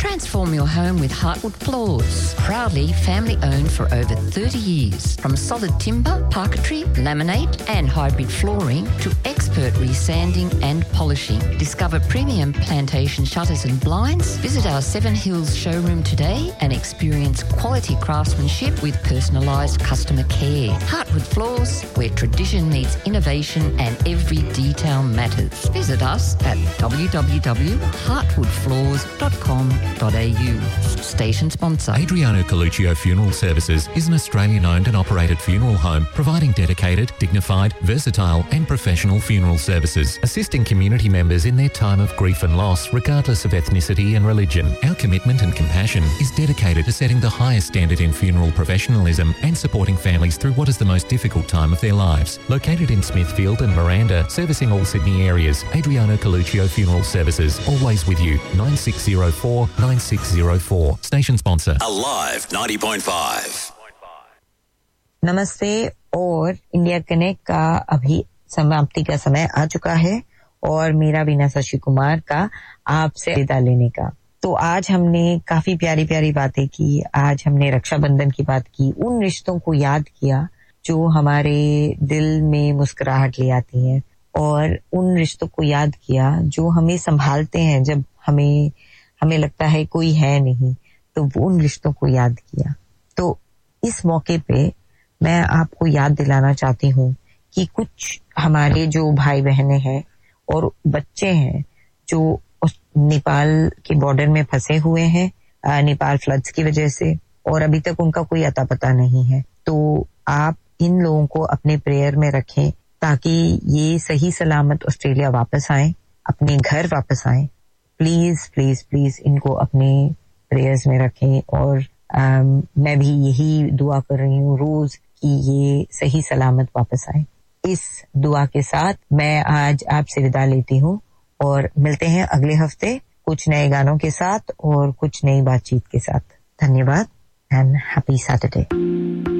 Transform your home with Heartwood Floors. Proudly family owned for over 30 years. From solid timber, parquetry, laminate and hybrid flooring to expert resanding and polishing. Discover premium plantation shutters and blinds. Visit our Seven Hills showroom today and experience quality craftsmanship with personalised customer care. Heartwood Floors, where tradition meets innovation and every detail matters. Visit us at www.heartwoodfloors.com.au. Station sponsor. Adriano Coluccio Funeral Services is an Australian-owned and operated funeral home providing dedicated, dignified, versatile and professional funeral services, assisting community members in their time of grief and loss regardless of ethnicity and religion. Our commitment and compassion is dedicated to setting the highest standard in funeral professionalism and supporting families through what is the most difficult time of their lives. Located in Smithfield and Miranda, servicing all Sydney areas, Adriano Coluccio Funeral Services, always with you. 9604 9604. Station sponsor. Alive 90.5. नमस्ते और India connect का अभी समाप्ति का समय आ चुका है और मेरा वीना शशि कुमार का आपसे विदा लेने का। तो आज हमने काफी प्यारी प्यारी बातें की। आज हमने रक्षाबंधन की बात की, उन रिश्तों को याद किया जो हमारे दिल में मुस्कुराहट ले आती हैं और उन रिश्तों को याद किया जो हमें संभालते हैं जब हमें लगता है कोई है नहीं, तो उन रिश्तों को याद किया। तो इस मौके पे मैं आपको याद दिलाना चाहती हूँ कि कुछ हमारे जो भाई बहनें हैं और बच्चे हैं जो नेपाल के बॉर्डर में फंसे हुए हैं नेपाल फ्लड्स की वजह से और अभी तक उनका कोई अता पता नहीं है, तो आप इन लोगों को अपने प्रेयर में रखें ताकि ये सही सलामत ऑस्ट्रेलिया वापस आए, अपने घर वापस आए। प्लीज प्लीज प्लीज इनको अपने प्रेयर्स में रखें और मैं भी यही दुआ कर रही हूँ रोज कि ये सही सलामत वापस आए। इस दुआ के साथ मैं आज आपसे विदा लेती हूँ और मिलते हैं अगले हफ्ते कुछ नए गानों के साथ और कुछ नई बातचीत के साथ। धन्यवाद एंड हैप्पी सैटरडे।